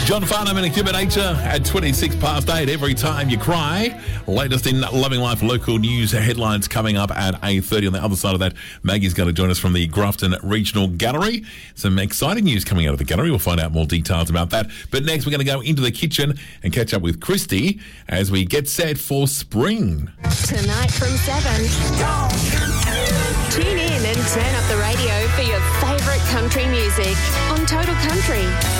John Farnham and Human Nature at 26 past 8. Every time you cry. Latest in Loving Life local news headlines coming up at 8:30. On the other side of that, Maggie's going to join us from the Grafton Regional Gallery. Some exciting news coming out of the gallery. We'll find out more details about that. But next, we're going to go into the kitchen and catch up with Christy as we get set for spring. Tonight from 7. Tune in and turn up the radio for your favourite country music on Total Country.